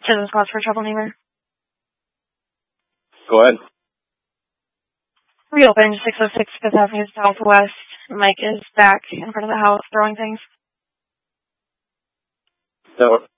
Citizens cause for trouble neighbor. Go ahead. Reopened 606 Fifth Avenue Southwest. Mike is back in front of the house throwing things. So